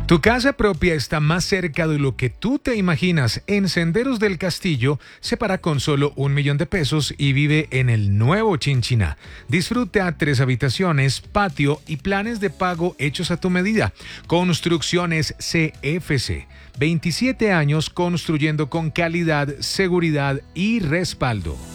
Tu casa propia está más cerca de lo que tú te imaginas. En Senderos del Castillo se para con solo 1 millón de pesos y vive en el nuevo Chinchiná. Disfruta 3 habitaciones, patio y planes de pago hechos a tu medida. Construcciones CFC. 27 años construyendo con calidad, seguridad y respaldo.